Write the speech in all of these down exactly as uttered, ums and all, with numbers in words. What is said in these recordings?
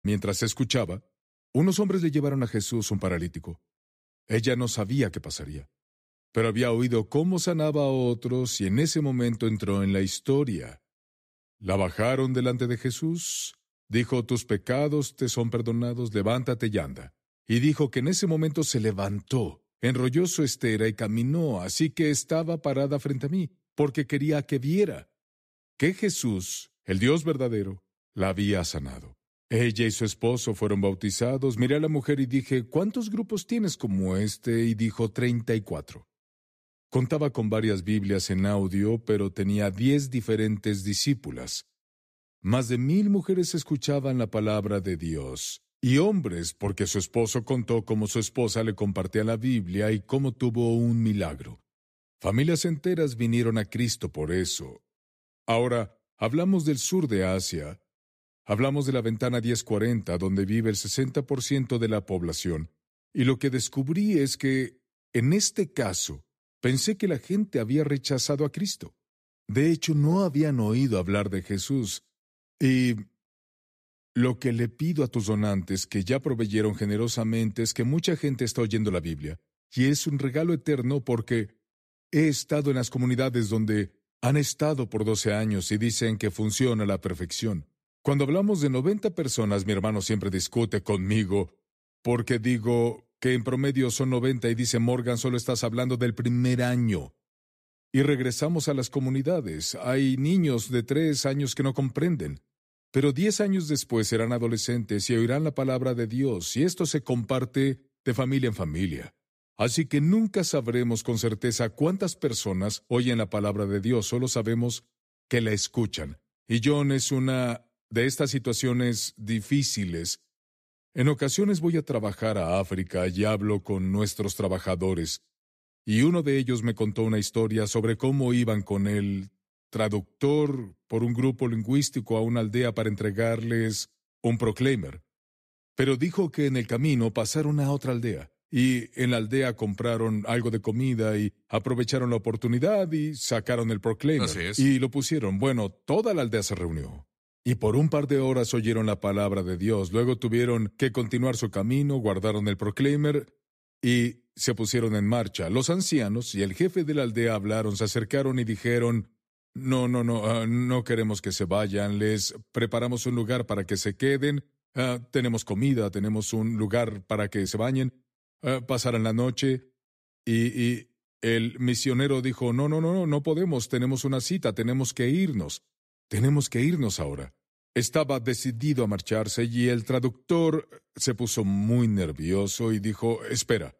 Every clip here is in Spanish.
Mientras escuchaba, unos hombres le llevaron a Jesús un paralítico. Ella no sabía qué pasaría, pero había oído cómo sanaba a otros y en ese momento entró en la historia. La bajaron delante de Jesús, dijo: tus pecados te son perdonados, levántate y anda. Y dijo que en ese momento se levantó, enrolló su estera y caminó, así que estaba parada frente a mí, porque quería que viera que Jesús, el Dios verdadero, la había sanado. Ella y su esposo fueron bautizados. Miré a la mujer y dije: ¿cuántos grupos tienes como este? Y dijo: treinta y cuatro. Contaba con varias Biblias en audio, pero tenía diez diferentes discípulas. Más de mil mujeres escuchaban la palabra de Dios, y hombres, porque su esposo contó cómo su esposa le compartía la Biblia y cómo tuvo un milagro. Familias enteras vinieron a Cristo por eso. Ahora, hablamos del sur de Asia. Hablamos de la ventana diez cuarenta, donde vive el sesenta por ciento de la población, y lo que descubrí es que, en este caso, pensé que la gente había rechazado a Cristo. De hecho, no habían oído hablar de Jesús. Y lo que le pido a tus donantes, que ya proveyeron generosamente, es que mucha gente está oyendo la Biblia, y es un regalo eterno porque he estado en las comunidades donde han estado por doce años y dicen que funciona a la perfección. Cuando hablamos de noventa personas, mi hermano siempre discute conmigo, porque digo que en promedio son noventa y dice: Morgan, solo estás hablando del primer año. Y regresamos a las comunidades. Hay niños de tres años que no comprenden, pero diez años después serán adolescentes y oirán la palabra de Dios, y esto se comparte de familia en familia. Así que nunca sabremos con certeza cuántas personas oyen la palabra de Dios, solo sabemos que la escuchan. Y John es una de estas situaciones difíciles. En ocasiones voy a trabajar a África y hablo con nuestros trabajadores, y uno de ellos me contó una historia sobre cómo iban con el traductor por un grupo lingüístico a una aldea para entregarles un proclaimer. Pero dijo que en el camino pasaron a otra aldea, y en la aldea compraron algo de comida y aprovecharon la oportunidad y sacaron el proclaimer. Así es. Y lo pusieron. Bueno, toda la aldea se reunió. Y por un par de horas oyeron la palabra de Dios. Luego tuvieron que continuar su camino, guardaron el proclaimer y se pusieron en marcha. Los ancianos y el jefe de la aldea hablaron, se acercaron y dijeron: no, no, no, uh, no queremos que se vayan, les preparamos un lugar para que se queden, uh, tenemos comida, tenemos un lugar para que se bañen, uh, pasaran la noche. Y, y el misionero dijo: no, no, no, no, no podemos, tenemos una cita, tenemos que irnos. Tenemos que irnos ahora. Estaba decidido a marcharse y el traductor se puso muy nervioso y dijo: espera.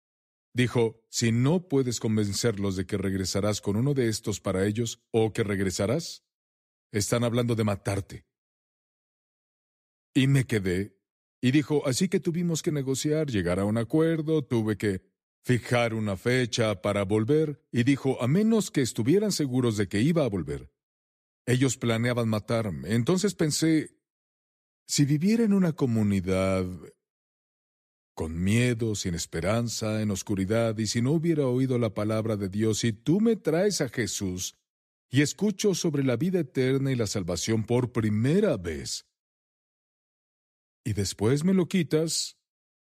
Dijo: si no puedes convencerlos de que regresarás con uno de estos para ellos, o que regresarás, están hablando de matarte. Y me quedé, y dijo: así que tuvimos que negociar, llegar a un acuerdo, tuve que fijar una fecha para volver, y dijo: a menos que estuvieran seguros de que iba a volver. Ellos planeaban matarme. Entonces pensé, si viviera en una comunidad con miedo, sin esperanza, en oscuridad, y si no hubiera oído la palabra de Dios, y tú me traes a Jesús, y escucho sobre la vida eterna y la salvación por primera vez, y después me lo quitas,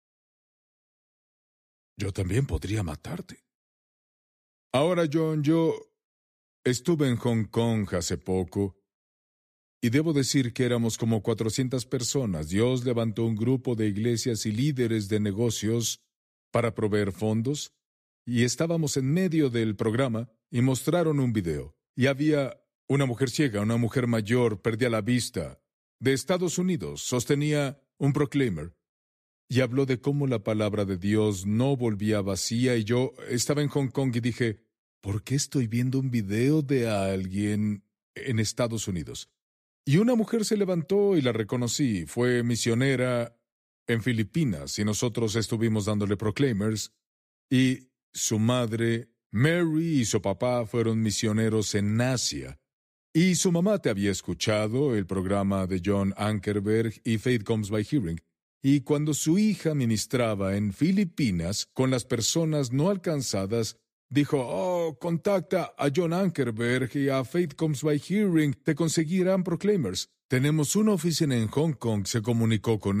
yo también podría matarte. Ahora, John, yo estuve en Hong Kong hace poco, y debo decir que éramos como cuatrocientas personas. Dios levantó un grupo de iglesias y líderes de negocios para proveer fondos, y estábamos en medio del programa y mostraron un video. Y había una mujer ciega, una mujer mayor, perdía la vista, de Estados Unidos, sostenía un proclaimer, y habló de cómo la palabra de Dios no volvía vacía, y yo estaba en Hong Kong y dije: ¿por qué estoy viendo un video de alguien en Estados Unidos? Y una mujer se levantó y la reconocí. Fue misionera en Filipinas y nosotros estuvimos dándole proclaimers. Y su madre, Mary, y su papá fueron misioneros en Asia. Y su mamá te había escuchado el programa de John Ankerberg y Faith Comes by Hearing. Y cuando su hija ministraba en Filipinas con las personas no alcanzadas, dijo: oh, contacta a John Ankerberg y a Faith Comes by Hearing, te conseguirán proclaimers. Tenemos una oficina en Hong Kong, se comunicó con